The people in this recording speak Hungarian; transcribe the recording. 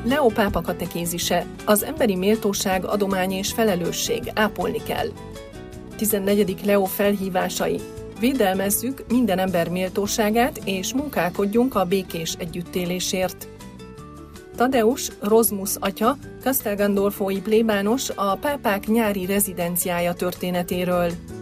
Leó pápa katekézise: az emberi méltóság adomány és felelősség, ápolni kell. 14. Leó felhívásai: védelmezzük minden ember méltóságát, és munkálkodjunk a békés együttélésért. Tadeusz Rozmus atya, Castel Gandolfói plébános, a pápák nyári rezidenciája történetéről.